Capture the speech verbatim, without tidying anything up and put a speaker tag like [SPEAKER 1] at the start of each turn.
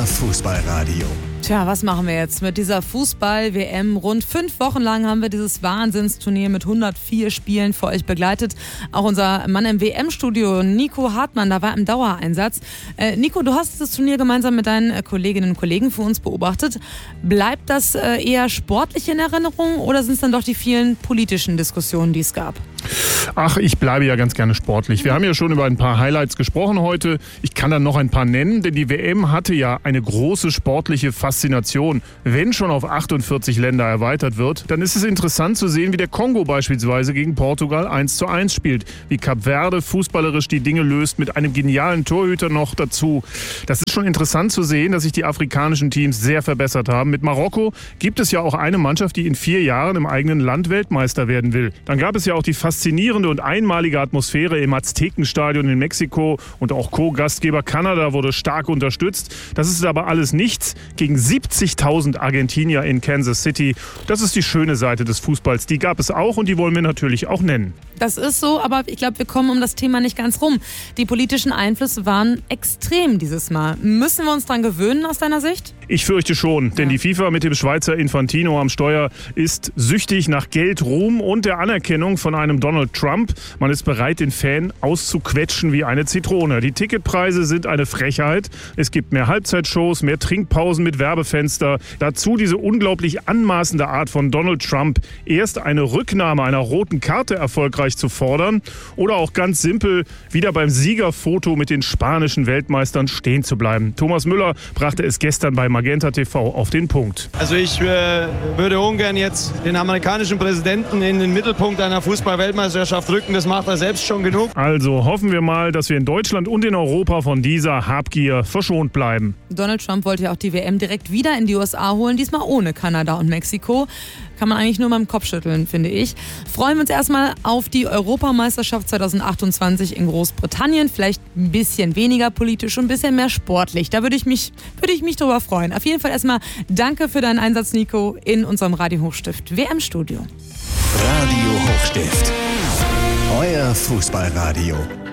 [SPEAKER 1] Fußballradio.
[SPEAKER 2] Tja, was machen wir jetzt mit dieser Fußball-W M? Rund fünf Wochen lang haben wir dieses Wahnsinnsturnier mit hundertvier Spielen für euch begleitet. Auch unser Mann im W M-Studio, Nico Hartmann, da war im Dauereinsatz. Äh, Nico, du hast das Turnier gemeinsam mit deinen Kolleginnen und Kollegen für uns beobachtet. Bleibt das äh, eher sportlich in Erinnerung oder sind es dann doch die vielen politischen Diskussionen, die es gab?
[SPEAKER 3] Ach, ich bleibe ja ganz gerne sportlich. Wir haben ja schon über ein paar Highlights gesprochen heute. Ich kann dann noch ein paar nennen, denn die W M hatte ja eine große sportliche Faszination. Wenn schon auf achtundvierzig Länder erweitert wird, dann ist es interessant zu sehen, wie der Kongo beispielsweise gegen Portugal eins zu eins spielt. Wie Kap Verde fußballerisch die Dinge löst, mit einem genialen Torhüter noch dazu. Das ist schon interessant zu sehen, dass sich die afrikanischen Teams sehr verbessert haben. Mit Marokko gibt es ja auch eine Mannschaft, die in vier Jahren im eigenen Land Weltmeister werden will. Dann gab es ja auch die faszinierende und einmalige Atmosphäre im Aztekenstadion in Mexiko und auch Co-Gastgeber Kanada wurde stark unterstützt. Das ist aber alles nichts gegen siebzigtausend Argentinier in Kansas City. Das ist die schöne Seite des Fußballs. Die gab es auch und die wollen wir natürlich auch nennen.
[SPEAKER 2] Das ist so, aber ich glaube, wir kommen um das Thema nicht ganz rum. Die politischen Einflüsse waren extrem dieses Mal. Müssen wir uns daran gewöhnen aus deiner Sicht?
[SPEAKER 3] Ich fürchte schon, denn
[SPEAKER 2] Ja.
[SPEAKER 3] die FIFA mit dem Schweizer Infantino am Steuer ist süchtig nach Geld, Ruhm und der Anerkennung von einem Donald Trump. Man ist bereit, den Fan auszuquetschen wie eine Zitrone. Die Ticketpreise sind eine Frechheit. Es gibt mehr Halbzeitshows, mehr Trinkpausen mit Werbefenster. Dazu diese unglaublich anmaßende Art von Donald Trump, erst eine Rücknahme einer roten Karte erfolgreich zu fordern oder auch ganz simpel wieder beim Siegerfoto mit den spanischen Weltmeistern stehen zu bleiben. Thomas Müller brachte es gestern bei Magenta T V auf den Punkt.
[SPEAKER 4] Also ich äh, würde ungern jetzt den amerikanischen Präsidenten in den Mittelpunkt einer Fußball-Weltmeisterschaft rücken. Das macht er selbst schon genug.
[SPEAKER 3] Also hoffen wir mal, dass wir in Deutschland und in Europa von dieser Habgier verschont bleiben.
[SPEAKER 2] Donald Trump wollte ja auch die W M direkt wieder in die U S A holen, diesmal ohne Kanada und Mexiko. Kann man eigentlich nur beim Kopf schütteln, finde ich. Freuen wir uns erstmal auf die Europameisterschaft zwanzig achtundzwanzig in Großbritannien. Vielleicht ein bisschen weniger politisch und ein bisschen mehr sportlich. Da würde ich mich, würde ich mich drüber freuen. Auf jeden Fall erstmal danke für deinen Einsatz, Nico, in unserem Radio Hochstift W M-Studio.
[SPEAKER 1] Radio Hochstift. Euer Fußballradio.